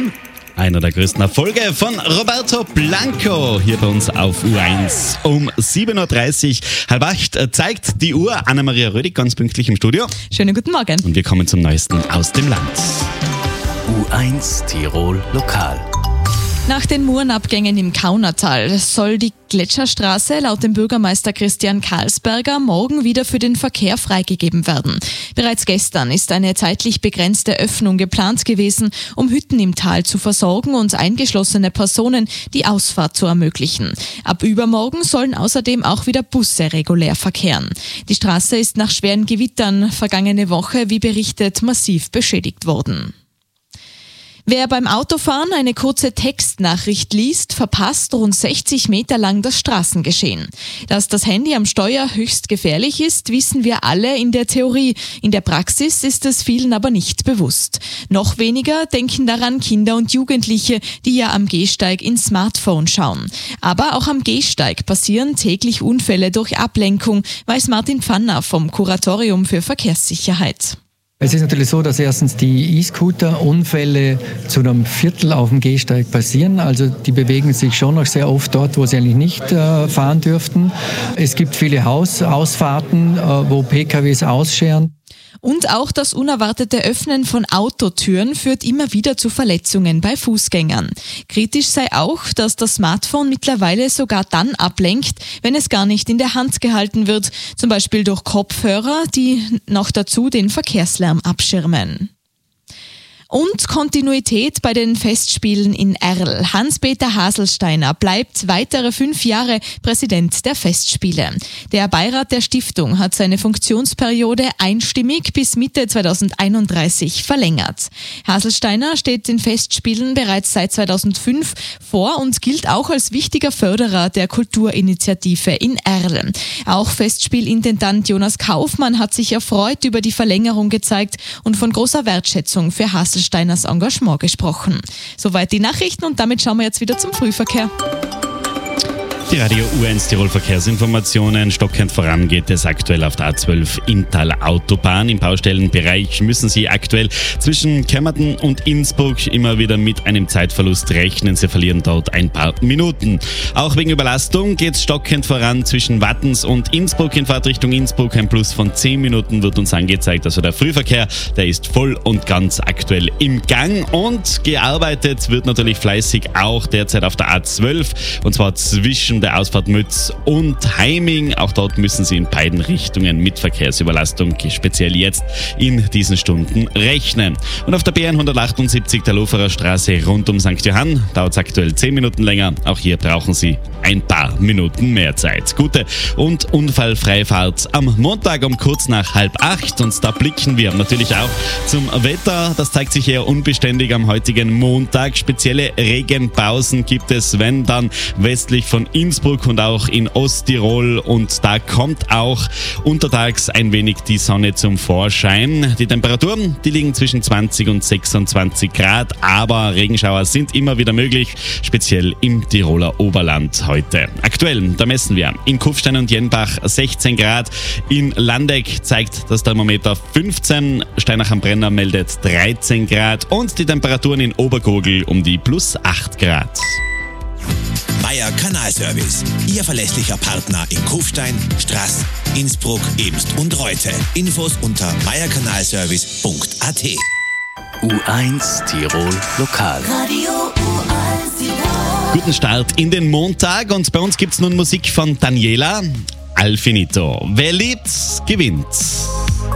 Einer der größten Erfolge von Roberto Blanco hier bei uns auf U1 um 7.30 Uhr. 7:30 zeigt die Uhr. Anna-Maria Rödig ganz pünktlich im Studio. Schönen guten Morgen. Und wir kommen zum Neuesten aus dem Land. U1 Tirol Lokal. Nach den Murenabgängen im Kaunertal soll die Gletscherstraße laut dem Bürgermeister Christian Karlsberger morgen wieder für den Verkehr freigegeben werden. Bereits gestern ist eine zeitlich begrenzte Öffnung geplant gewesen, um Hütten im Tal zu versorgen und eingeschlossene Personen die Ausfahrt zu ermöglichen. Ab übermorgen sollen außerdem auch wieder Busse regulär verkehren. Die Straße ist nach schweren Gewittern vergangene Woche, wie berichtet, massiv beschädigt worden. Wer beim Autofahren eine kurze Textnachricht liest, verpasst rund 60 Meter lang das Straßengeschehen. Dass das Handy am Steuer höchst gefährlich ist, wissen wir alle in der Theorie. In der Praxis ist es vielen aber nicht bewusst. Noch weniger denken daran Kinder und Jugendliche, die ja am Gehsteig ins Smartphone schauen. Aber auch am Gehsteig passieren täglich Unfälle durch Ablenkung, weiß Martin Pfanner vom Kuratorium für Verkehrssicherheit. Es ist natürlich so, dass erstens die E-Scooter-Unfälle zu einem Viertel auf dem Gehsteig passieren. Also die bewegen sich schon noch sehr oft dort, wo sie eigentlich nicht fahren dürften. Es gibt viele Hausausfahrten, wo PKWs ausscheren. Und auch das unerwartete Öffnen von Autotüren führt immer wieder zu Verletzungen bei Fußgängern. Kritisch sei auch, dass das Smartphone mittlerweile sogar dann ablenkt, wenn es gar nicht in der Hand gehalten wird, zum Beispiel durch Kopfhörer, die noch dazu den Verkehrslärm abschirmen. Und Kontinuität bei den Festspielen in Erl. Hans-Peter Haselsteiner bleibt weitere 5 Jahre Präsident der Festspiele. Der Beirat der Stiftung hat seine Funktionsperiode einstimmig bis Mitte 2031 verlängert. Haselsteiner steht den Festspielen bereits seit 2005 vor und gilt auch als wichtiger Förderer der Kulturinitiative in Erl. Auch Festspielintendant Jonas Kaufmann hat sich erfreut über die Verlängerung gezeigt und von großer Wertschätzung für Haselsteiners Engagement gesprochen. Soweit die Nachrichten und damit schauen wir jetzt wieder zum Frühverkehr. Die Radio U1 Tirol Verkehrsinformationen. Stockend voran geht es aktuell auf der A12 Inntal Autobahn. Im Baustellenbereich müssen Sie aktuell zwischen Kemmerton und Innsbruck immer wieder mit einem Zeitverlust rechnen. Sie verlieren dort ein paar Minuten. Auch wegen Überlastung geht es stockend voran zwischen Wattens und Innsbruck. In Fahrtrichtung Innsbruck ein Plus von 10 Minuten wird uns angezeigt. Also der Frühverkehr, der ist voll und ganz aktuell im Gang. Und gearbeitet wird natürlich fleißig auch derzeit auf der A12. Und zwar zwischen der Ausfahrt Mütz und Heiming. Auch dort müssen Sie in beiden Richtungen mit Verkehrsüberlastung, speziell jetzt in diesen Stunden, rechnen. Und auf der BN 178 der Loferer Straße rund um St. Johann dauert es aktuell 10 Minuten länger. Auch hier brauchen Sie ein paar Minuten mehr Zeit. Gute und unfallfreie Fahrt am Montag um kurz nach 7:30. Und da blicken wir natürlich auch zum Wetter. Das zeigt sich eher unbeständig am heutigen Montag. Spezielle Regenpausen gibt es, wenn dann westlich von Innsbruck und auch in Osttirol, und da kommt auch untertags ein wenig die Sonne zum Vorschein. Die Temperaturen, die liegen zwischen 20 und 26 Grad, aber Regenschauer sind immer wieder möglich, speziell im Tiroler Oberland heute. Aktuell, da messen wir in Kufstein und Jenbach 16 Grad, in Landeck zeigt das Thermometer 15, Steinach am Brenner meldet 13 Grad und die Temperaturen in Obergurgl um die +8 Grad. Meier Kanalservice, Ihr verlässlicher Partner in Kufstein, Straß, Innsbruck, Eemst und Reute. Infos unter meierkanalservice.at. U1 Tirol Lokal. Radio U1 Tirol. Guten Start in den Montag und bei uns gibt es nun Musik von Daniela. Al Finito. Wer liebt, gewinnt.